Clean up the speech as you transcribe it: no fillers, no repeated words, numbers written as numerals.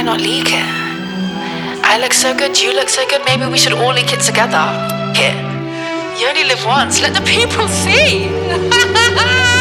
not leak it? I look so good, you look so good, maybe we should all leak it together. Here. You only live once, let the people see!